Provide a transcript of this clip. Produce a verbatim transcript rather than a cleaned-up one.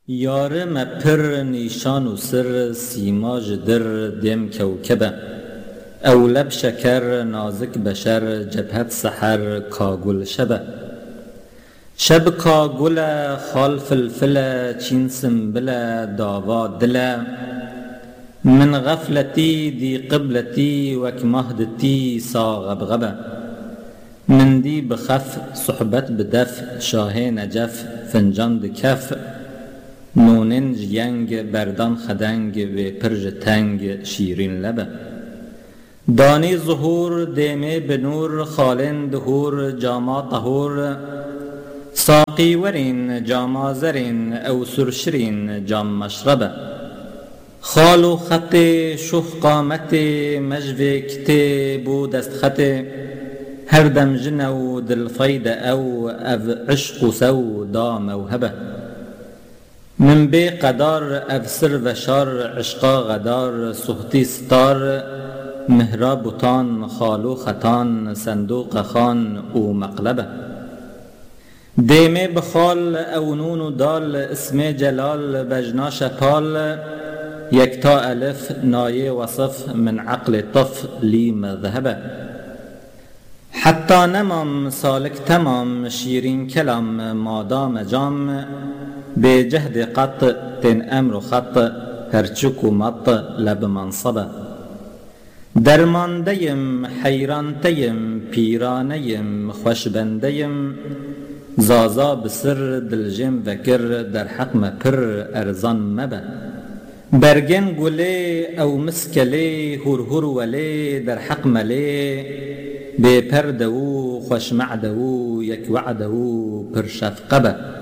یاره مپر نیشان و سر سیماج در دیم کوکبه او لب شکر نازک بشر جبهت سحر کاگل شبه شب کاگل خال فلفل چین سنبل داوا دل من غفلتی دی قبلتی وک مهدتی ساغبغبه من دی بخف صحبت بدف شاه نجف فنجان دکف نونن جینگ بردان خدنگ و پرج تنگ شیرین لبه دانی ظهور دیمه بنور خالن دهور جاما طهور ساقی ورین جاما زرین او سرشرین جام مشربه خالو خط شوخ قامت مجوه کته بو دست خط هر دم جنو دل فاید او او عشق سو دا موهبه من بی قدار افسر و شار عشقا غدار صحتی ستار مهرا بوتان خالو خطان صندوق خان او مقلبه دیمه بخال او نون و دال اسم جلال بجنا شپال یکتا الف نایه وصف من عقل طف لی مذهبه حتی نمام سالک تمام شیرین کلام مادام جام به جهد قط تن امر خط هرچک و مط لب منصبه درماندیم حیرانتیم پیرانیم خوشبندیم زازا بسر دلجم وکر در حق مپر ارزان مبه برگن گله او مسکله هر هر وله در حق مله به پردو خوش معدو یک وعدو پر شفقبه